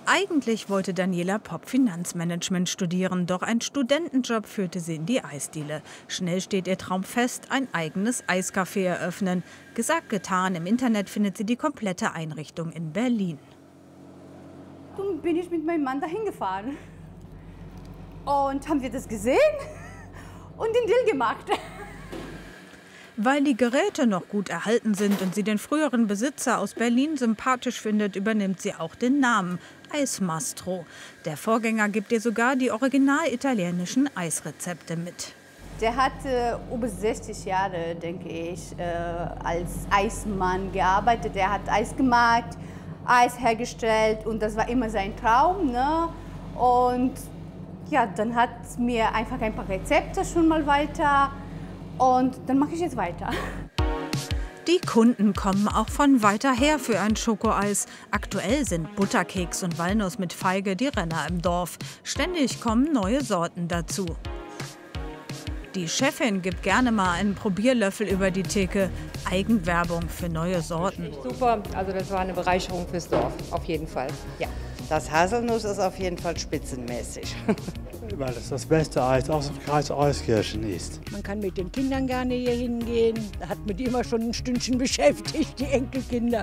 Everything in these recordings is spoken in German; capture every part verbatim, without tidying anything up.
Eigentlich wollte Daniela Popp Finanzmanagement studieren, doch ein Studentenjob führte sie in die Eisdiele. Schnell steht ihr Traum fest, ein eigenes Eiscafé eröffnen. Gesagt, getan, im Internet findet sie die komplette Einrichtung in Berlin. Dann bin ich mit meinem Mann dahin gefahren. Und haben wir das gesehen und den Deal gemacht. Weil die Geräte noch gut erhalten sind und sie den früheren Besitzer aus Berlin sympathisch findet, übernimmt sie auch den Namen Eismastro. Der Vorgänger gibt ihr sogar die original italienischen Eisrezepte mit. Der hat äh, über sechzig Jahre, denke ich, äh, als Eismann gearbeitet. Er hat Eis gemacht, Eis hergestellt und das war immer sein Traum. Ne? Und ja, dann hat mir einfach ein paar Rezepte schon mal weiter. Und dann mache ich jetzt weiter. Die Kunden kommen auch von weiter her für ein Schokoeis. Aktuell sind Butterkeks und Walnuss mit Feige die Renner im Dorf. Ständig kommen neue Sorten dazu. Die Chefin gibt gerne mal einen Probierlöffel über die Theke. Eigenwerbung für neue Sorten. Super, also das war eine Bereicherung fürs Dorf, auf jeden Fall. Ja. Das Haselnuss ist auf jeden Fall spitzenmäßig. Weil es das beste Eis aus dem Kreis Euskirchen ist. Man kann mit den Kindern gerne hier hingehen. Da hat man die immer schon ein Stündchen beschäftigt, die Enkelkinder.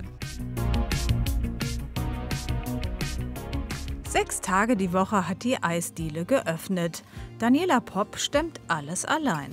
Sechs Tage die Woche hat die Eisdiele geöffnet. Daniela Popp stemmt alles allein.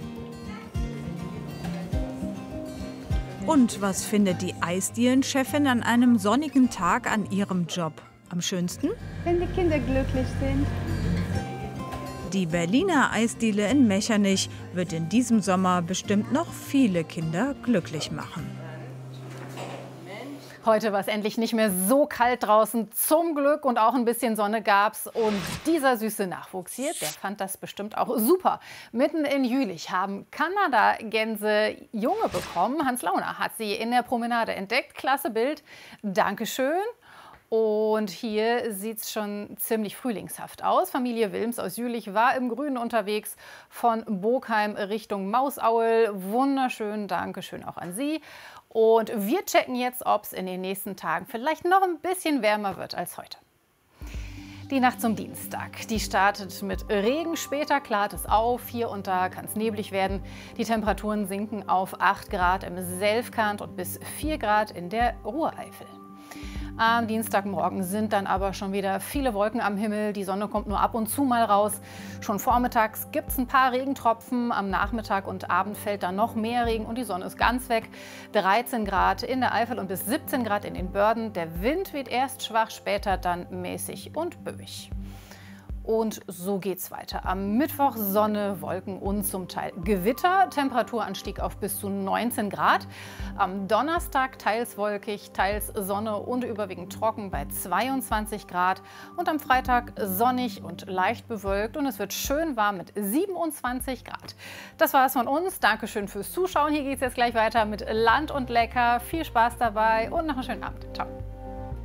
Und was findet die Eisdielenchefin an einem sonnigen Tag an ihrem Job am schönsten? Wenn die Kinder glücklich sind. Die Berliner Eisdiele in Mechernich wird in diesem Sommer bestimmt noch viele Kinder glücklich machen. Heute war es endlich nicht mehr so kalt draußen, zum Glück, und auch ein bisschen Sonne gab's. Und dieser süße Nachwuchs hier, der fand das bestimmt auch super. Mitten in Jülich haben Kanada-Gänse Junge bekommen. Hans Launer hat sie in der Promenade entdeckt. Klasse Bild. Dankeschön. Und hier sieht es schon ziemlich frühlingshaft aus. Familie Wilms aus Jülich war im Grünen unterwegs von Bogheim Richtung Mausaul. Wunderschön, Dankeschön auch an Sie. Und wir checken jetzt, ob es in den nächsten Tagen vielleicht noch ein bisschen wärmer wird als heute. Die Nacht zum Dienstag, die startet mit Regen, später klart es auf, hier und da kann es neblig werden. Die Temperaturen sinken auf acht Grad im Selfkant und bis vier Grad in der Ruhreifel. Am Dienstagmorgen sind dann aber schon wieder viele Wolken am Himmel. Die Sonne kommt nur ab und zu mal raus. Schon vormittags gibt es ein paar Regentropfen. Am Nachmittag und Abend fällt dann noch mehr Regen und die Sonne ist ganz weg. dreizehn Grad in der Eifel und bis siebzehn Grad in den Börden. Der Wind wird erst schwach, später dann mäßig und böig. Und so geht's weiter. Am Mittwoch Sonne, Wolken und zum Teil Gewitter. Temperaturanstieg auf bis zu neunzehn Grad. Am Donnerstag teils wolkig, teils Sonne und überwiegend trocken bei zweiundzwanzig Grad. Und am Freitag sonnig und leicht bewölkt. Und es wird schön warm mit siebenundzwanzig Grad. Das war es von uns. Dankeschön fürs Zuschauen. Hier geht's jetzt gleich weiter mit Land und Lecker. Viel Spaß dabei und noch einen schönen Abend. Ciao.